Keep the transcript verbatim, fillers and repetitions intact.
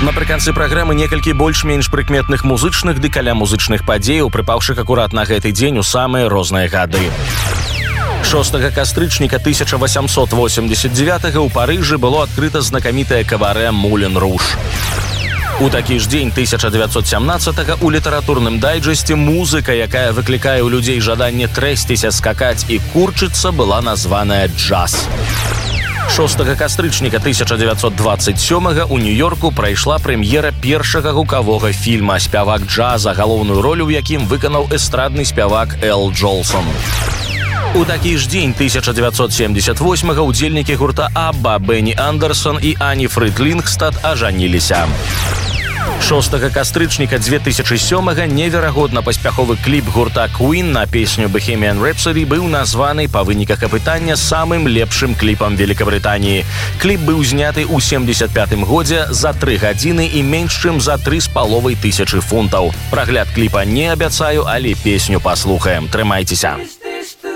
Напрыканцы праграмы некалькі больш-менш прыкметных музычных ды каля музычных падзеяў, прыпаўшых акурат на гэты дзень у самыя розныя гады. шостага кастрычніка тысяча васямсот восемьдесят девятага ў Парыжы было адкрыта знакамітае кабарэ «Мулен Руж». У такі ж дзень тысяча дзевяцьсот сямнаццатага ў літаратурным дайджэсце музыка, якая выклікае ў людзей жаданне трэсціся, скакаць і курчыцца, была названая джаз. шостага кастрычніка тысяча дзевяцьсот дваццаць сёмага ў Нью-Йорку прайшла прэм'ера першага гукавога фільма «Спявак джаза», галоўную ролю ў якім выканаў эстрадны спявак Эл Джолсон. У такі ж дзень тысяча дзевяцьсот семьдесят восьмага удзельнікі гурта Абба Бенні Андерсон і Ані Фрыд Лінгстад ажаніліся. шостага кастрычніка две тысячы сёмага неверагодна паспяховы кліп гурта Queen на песню «Bohemian Rhapsody» быў названы па выніках апытання самым лепшым кліпам Великабрытаніі. Кліп быў зняты ў семьдесят пятым годзе за тры гадзіны і менш чым за тры з паловай тысячы фунтаў. Прагляд кліпа не абяцаю, але песню паслухаем. Трымайцеся.